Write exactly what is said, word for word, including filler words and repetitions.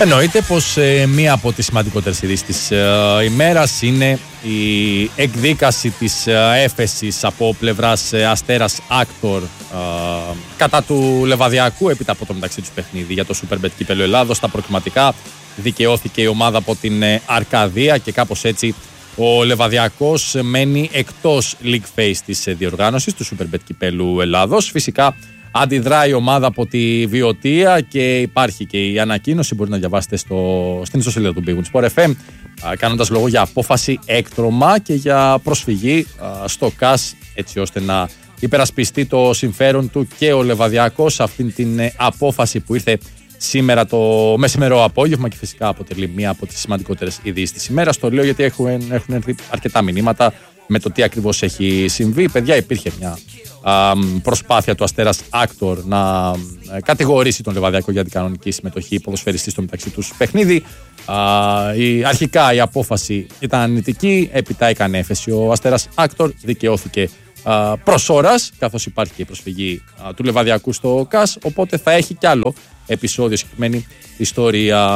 Εννοείται πως ε, μία από τις σημαντικότερες ειδήσεις της ε, ημέρας είναι η εκδίκαση της ε, έφεσης από πλευράς ε, Αστέρας Άκτορ ε, κατά του Λεβαδιακού έπειτα από το μεταξύ τους παιχνίδι για το Superbet Κύπελλο Ελλάδος. Στα προκριματικά δικαιώθηκε η ομάδα από την ε, Αρκαδία και κάπως έτσι ο Λεβαδιακός μένει εκτός league phase της ε, διοργάνωσης του Superbet Κυπέλλου Ελλάδος. Φυσικά αντιδράει η ομάδα από τη Βιωτία και υπάρχει και η ανακοίνωση, μπορείτε να διαβάσετε στο, στην ιστοσελίδα του Big Win Sport εφ εμ, κάνοντας λόγο για απόφαση έκτρωμα και για προσφυγή α, στο ΚΑΣ, έτσι ώστε να υπερασπιστεί το συμφέρον του και ο Λεβαδιακός σε αυτήν την ε, απόφαση που ήρθε σήμερα το μεσημερό απόγευμα και φυσικά αποτελεί μία από τις σημαντικότερες ειδήσεις της ημέρας. Το λέω γιατί έχουν, έχουν έρθει αρκετά μηνύματα με το τι ακριβώς έχει συμβεί. Παιδιά, υπήρχε μια α, προσπάθεια του Αστέρας Άκτορ να α, κατηγορήσει τον Λεβαδιακό για την κανονική συμμετοχή ποδοσφαιριστή στο μεταξύ τους παιχνίδι. Α, η, αρχικά η απόφαση ήταν αρνητική, έπειτα έκανε έφεση ο Αστέρας Άκτορ, δικαιώθηκε α, προς ώρας, καθώς υπάρχει και η προσφυγή α, του Λεβαδιακού στο ΚΑΣ, οπότε θα έχει κι άλλο επεισόδιο συγκεκριμένη ιστορία.